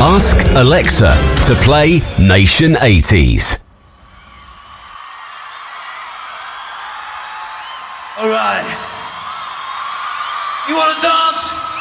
Ask Alexa to play Nation 80s. All right. You want to dance?